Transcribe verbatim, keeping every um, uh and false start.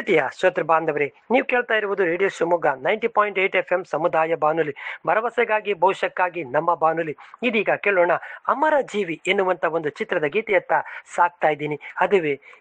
ಪ್ರೀತಿಯ ಶ್ರೋತೃ ಬಾಂಧವರೇ, ನೀವು ಕೇಳ್ತಾ ಇರುವುದು radio Shivamogga ninety point eight F M ಸಮುದಾಯ ಬಾನುಲಿ, ಭರವಸೆಗಾಗಿ ಭವಿಷ್ಯಕ್ಕಾಗಿ ನಮ್ಮ ಬಾನುಲಿ. ಇದೀಗ ಕೇಳೋಣ ಅಮರ ಜೀವಿ ಎನ್ನುವಂತ ಒಂದು ಚಿತ್ರದ ಗೀತೆಯತ್ತ ಸಾಕ್ತಾ ಇದ್ದೀನಿ. ಅದುವೇ